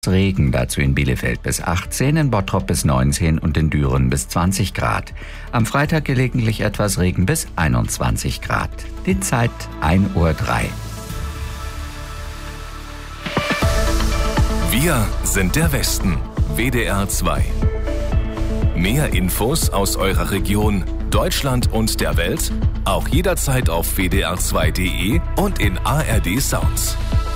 Regen, dazu in Bielefeld bis 18, in Bottrop bis 19 und in Düren bis 20 Grad. Am Freitag gelegentlich etwas Regen bis 21 Grad. Die Zeit 1:03 Uhr. Wir sind der Westen. WDR 2. Mehr Infos aus eurer Region, Deutschland und der Welt, auch jederzeit auf wdr2.de und in ARD Sounds.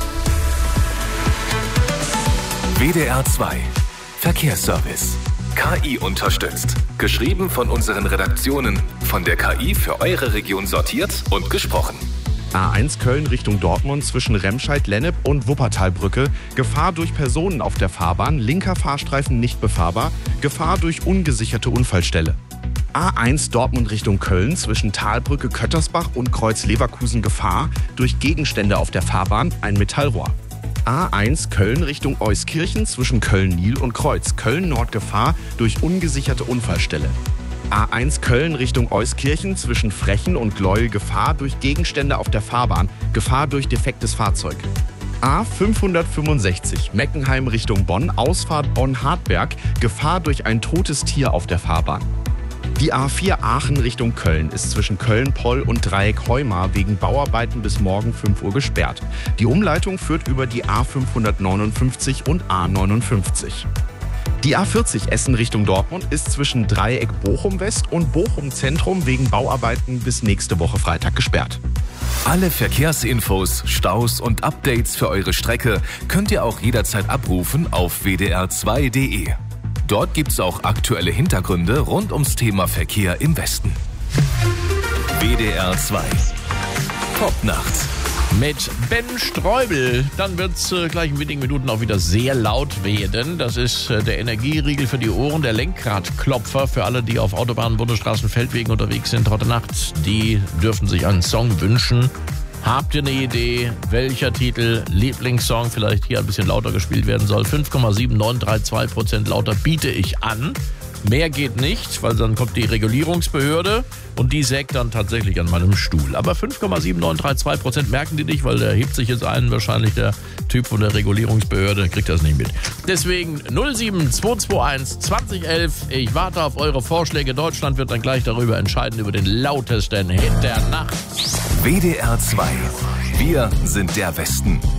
WDR 2. Verkehrsservice. KI unterstützt. Geschrieben von unseren Redaktionen. Von der KI für eure Region sortiert und gesprochen. A1 Köln Richtung Dortmund zwischen Remscheid-Lennep und Wuppertalbrücke. Gefahr durch Personen auf der Fahrbahn. Linker Fahrstreifen nicht befahrbar. Gefahr durch ungesicherte Unfallstelle. A1 Dortmund Richtung Köln zwischen Talbrücke Köttersbach und Kreuz Leverkusen. Gefahr durch Gegenstände auf der Fahrbahn. Ein Metallrohr. A1 Köln Richtung Euskirchen zwischen Köln-Nil und Kreuz. Köln-Nord Gefahr durch ungesicherte Unfallstelle. A1 Köln Richtung Euskirchen zwischen Frechen und Gleuel. Gefahr durch Gegenstände auf der Fahrbahn. Gefahr durch defektes Fahrzeug. A565 Meckenheim Richtung Bonn. Ausfahrt Bonn-Hartberg. Gefahr durch ein totes Tier auf der Fahrbahn. Die A4 Aachen Richtung Köln ist zwischen Köln-Poll und Dreieck Heumar wegen Bauarbeiten bis morgen 5 Uhr gesperrt. Die Umleitung führt über die A559 und A59. Die A40 Essen Richtung Dortmund ist zwischen Dreieck Bochum West und Bochum Zentrum wegen Bauarbeiten bis nächste Woche Freitag gesperrt. Alle Verkehrsinfos, Staus und Updates für eure Strecke könnt ihr auch jederzeit abrufen auf wdr2.de. Dort gibt's auch aktuelle Hintergründe rund ums Thema Verkehr im Westen. WDR 2. Popnacht. Mit Ben Streubel. Dann wird's gleich in wenigen Minuten auch wieder sehr laut werden. Das ist der Energieriegel für die Ohren, der Lenkradklopfer für alle, die auf Autobahnen, Bundesstraßen, Feldwegen unterwegs sind heute Nacht. Die dürfen sich einen Song wünschen. Habt ihr eine Idee, welcher Titel, Lieblingssong vielleicht hier ein bisschen lauter gespielt werden soll? 5,7932% lauter biete ich an. Mehr geht nicht, weil dann kommt die Regulierungsbehörde und die sägt dann tatsächlich an meinem Stuhl. Aber 5,7932% merken die nicht, weil der hebt sich jetzt ein, wahrscheinlich der Typ von der Regulierungsbehörde, kriegt das nicht mit. Deswegen 07221 2011. Ich warte auf eure Vorschläge. Deutschland wird dann gleich darüber entscheiden, über den lautesten Hit der Nacht. WDR 2. Wir sind der Westen.